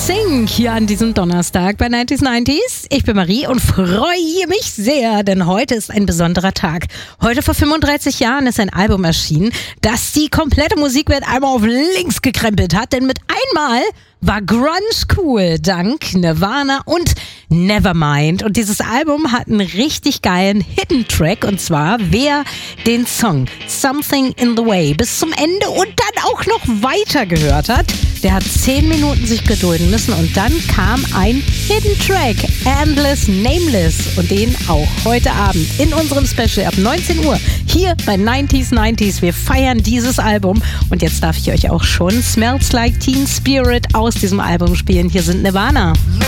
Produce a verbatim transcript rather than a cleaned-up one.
Sing hier an diesem Donnerstag bei neunzig neunzig. Ich bin Marie und freue mich sehr, denn heute ist ein besonderer Tag. Heute vor fünfunddreißig Jahren ist ein Album erschienen, das die komplette Musikwelt einmal auf links gekrempelt hat, denn mit einmal war Grunge cool, dank Nirvana und Nevermind. Und dieses Album hat einen richtig geilen Hidden Track, und zwar wer den Song Something in the Way bis zum Ende und dann auch noch weiter gehört hat, der hat zehn Minuten sich gedulden müssen, und dann kam ein Hidden Track, Endless Nameless, und den auch heute Abend in unserem Special ab neunzehn Uhr hier bei neunzig neunzig. Wir feiern dieses Album, und jetzt darf ich euch auch schon Smells Like Teen Spirit aus diesem Album spielen. Hier sind Nirvana.